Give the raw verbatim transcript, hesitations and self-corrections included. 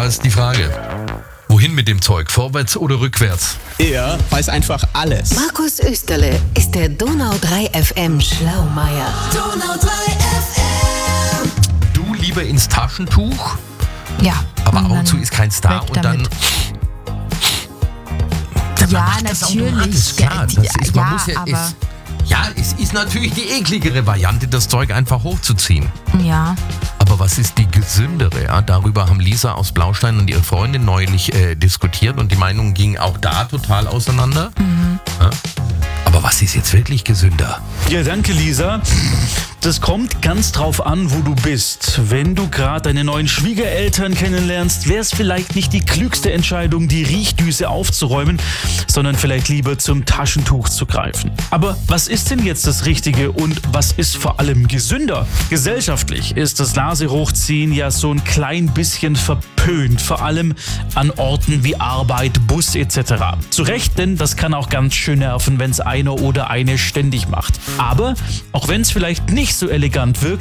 da ist die Frage. Wohin mit dem Zeug? Vorwärts oder rückwärts? Er weiß einfach alles. Markus Österle ist der Donau drei F M Schlaumeier. Donau drei F M. Du lieber ins Taschentuch, Ja. aber und ab und dann zu ist kein Star weg und dann... damit. Man Ja, macht das natürlich. automatisch, klar. Das Ja, ist, man ja, muss ja, aber- ist, ja, es ist natürlich die ekligere Variante, das Zeug einfach hochzuziehen. Ja. Aber was ist die gesündere? Ja? Darüber haben Lisa aus Blaustein und ihre Freundin neulich äh, diskutiert und die Meinungen gingen auch da total auseinander. Mhm. Ja? Aber was ist jetzt wirklich gesünder? Ja, danke, Lisa. Das kommt ganz drauf an, wo du bist. Wenn du gerade deine neuen Schwiegereltern kennenlernst, wäre es vielleicht nicht die klügste Entscheidung, die Riechdüse aufzuräumen, sondern vielleicht lieber zum Taschentuch zu greifen. Aber was ist denn jetzt das Richtige und was ist vor allem gesünder? Gesellschaftlich ist das Nase-Hochziehen ja so ein klein bisschen verpönt, vor allem an Orten wie Arbeit, Bus et cetera. Zu Recht, denn das kann auch ganz schön nerven, wenn es einer oder eine ständig macht. Aber auch wenn es vielleicht nicht so elegant wirkt,